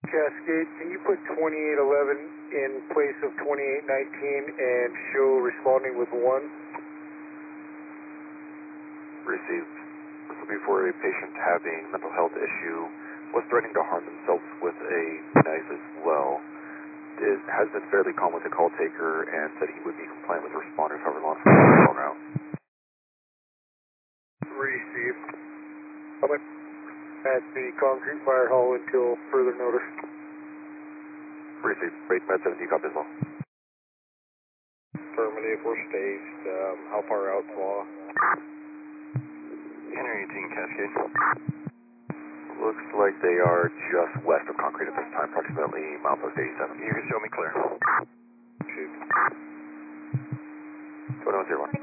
Cascade, can you put 2811 in place of 2819 and show responding with 1? Received. This will be for a patient having mental health issue, was threatening to harm themselves with a knife as well. Has been fairly calm with the call taker and said he would be compliant with the responders, however law enforcement on route. Received. I'm at the concrete fire hall until further notice. Received. Rate med 70, copy as well. Affirmative, we're staged. How far out, Law? Henry 18, Cascade. Looks like they are just west of concrete at this time, approximately milepost 87. You can show me clear. Shoot. 2101.